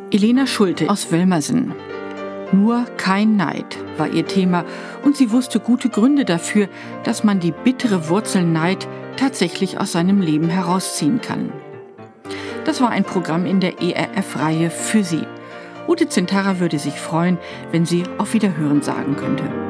Elena Schulte aus Wölmersen. Nur kein Neid war ihr Thema und sie wusste gute Gründe dafür, dass man die bittere Wurzel Neid tatsächlich aus seinem Leben herausziehen kann. Das war ein Programm in der ERF-Reihe für Sie. Ute Zintara würde sich freuen, wenn sie auf Wiederhören sagen könnte.